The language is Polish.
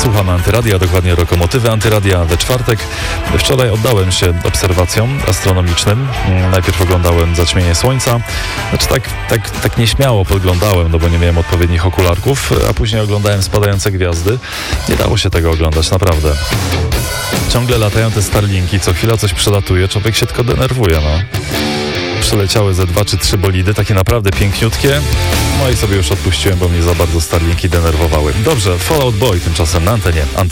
Słuchamy Antyradia, dokładnie Lokomotywy Antyradia we czwartek. Wczoraj oddałem się obserwacjom astronomicznym. Najpierw oglądałem zaćmienie słońca. Znaczy tak nieśmiało podglądałem, no bo nie miałem odpowiednich okularków, a później oglądałem spadające gwiazdy. Nie dało się tego oglądać, naprawdę. Ciągle latają te Starlinki, co chwila coś przelatuje, człowiek się tylko denerwuje, no. Przeleciały ze 2 czy 3 bolidy, takie naprawdę piękniutkie. No i sobie już odpuściłem, bo mnie za bardzo Starlinki denerwowały. Dobrze, Fall Out Boy tymczasem na antenie Antyradia.